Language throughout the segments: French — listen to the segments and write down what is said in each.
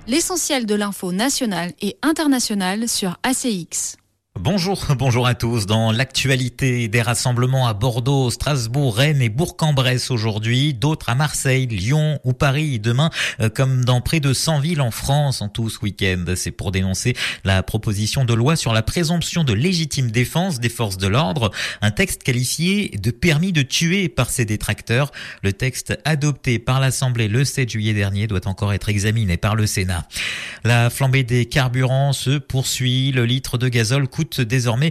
L'essentiel de l'info nationale et internationale sur ACX. Bonjour à tous. Dans l'actualité, des rassemblements à Bordeaux, Strasbourg, Rennes et Bourg-en-Bresse aujourd'hui, d'autres à Marseille, Lyon ou Paris demain, comme dans près de 100 villes en France en tout ce week-end. C'est pour dénoncer la proposition de loi sur la présomption de légitime défense des forces de l'ordre, un texte qualifié de permis de tuer par ses détracteurs. Le texte adopté par l'Assemblée le 7 juillet dernier doit encore être examiné par le Sénat. La flambée des carburants se poursuit. Le litre de gazole coûte désormais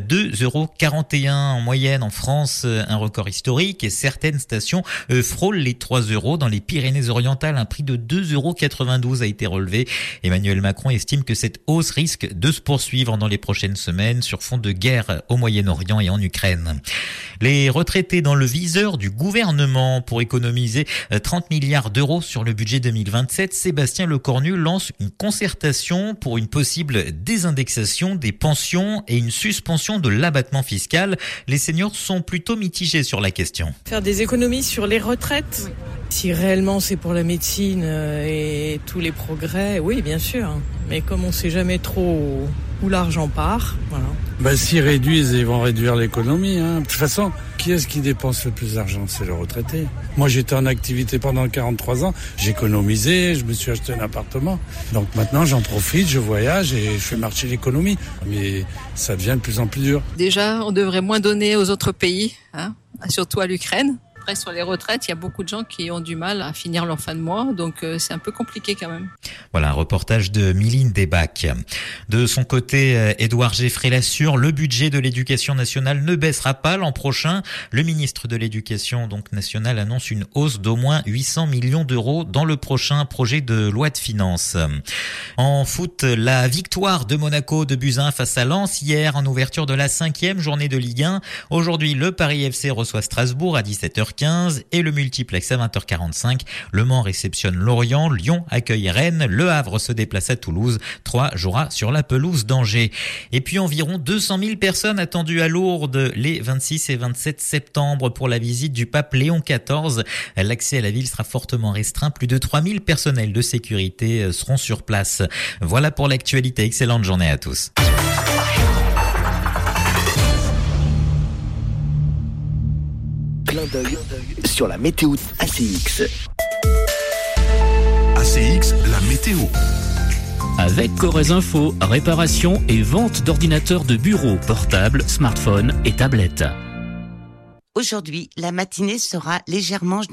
2,41 € en moyenne en France, un record historique, et certaines stations frôlent les 3 € dans les Pyrénées-Orientales. Un prix de 2,92 € a été relevé. Emmanuel Macron estime que cette hausse risque de se poursuivre dans les prochaines semaines sur fond de guerre au Moyen-Orient et en Ukraine. Les retraités dans le viseur du gouvernement pour économiser 30 milliards d'euros sur le budget 2027. Sébastien Lecornu lance une concertation pour une possible désindexation des pensions et une suspension de l'abattement fiscal. Les seniors sont plutôt mitigés sur la question. Faire des économies sur les retraites, si réellement c'est pour la médecine et tous les progrès, oui bien sûr. Mais comme on ne sait jamais trop où l'argent part, voilà. S'ils réduisent, ils vont réduire l'économie. De toute façon, qui est-ce qui dépense le plus d'argent ? C'est le retraité. Moi, j'étais en activité pendant 43 ans. J'ai économisé, je me suis acheté un appartement. Donc maintenant, j'en profite, je voyage et je fais marcher l'économie. Mais ça devient de plus en plus dur. Déjà, on devrait moins donner aux autres pays, surtout à l'Ukraine. Après, sur les retraites, il y a beaucoup de gens qui ont du mal à finir leur fin de mois, donc c'est un peu compliqué quand même. Voilà, un reportage de Miline Desbacs. De son côté, Édouard Geffray l'assure, le budget de l'éducation nationale ne baissera pas l'an prochain. Le ministre de l'Éducation nationale annonce une hausse d'au moins 800 millions d'euros dans le prochain projet de loi de finances. En foot, la victoire de Monaco de buts 1 face à Lens hier en ouverture de la 5e journée de Ligue 1. Aujourd'hui, le Paris FC reçoit Strasbourg à 17h15 et le multiplex à 20h45. Le Mans réceptionne Lorient, Lyon accueille Rennes, Le Havre se déplace à Toulouse, Troyes jouera sur la pelouse d'Angers. Et puis environ 200 000 personnes attendues à Lourdes les 26 et 27 septembre pour la visite du pape Léon XIV. L'accès à la ville sera fortement restreint. Plus de 3000 personnels de sécurité seront sur place. Voilà pour l'actualité. Excellente journée à tous. Clin d'œil sur la météo ACX. ACX, la météo. Avec Corrèze Info, réparation et vente d'ordinateurs de bureau, portables, smartphones et tablettes. Aujourd'hui, la matinée sera légèrement